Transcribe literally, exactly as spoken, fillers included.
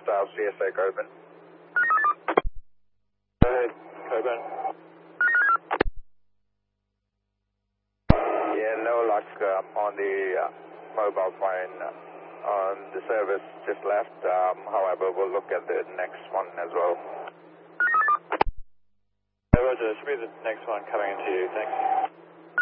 South C S A Coburn. Go ahead, Coburn. Yeah, no luck um, on the uh, mobile phone. Uh, on the service just left. Um, however, we'll look at the next one as well. Hey, Roger, should be the next one coming into you. Thanks.